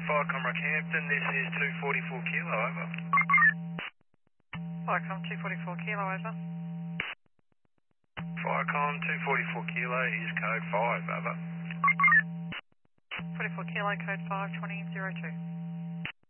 Firecom Rockhampton, this is 244 Kilo, over. Firecom 244 Kilo, over. Firecom 244 Kilo is code 5, over. 44 Kilo, code 5, 2002.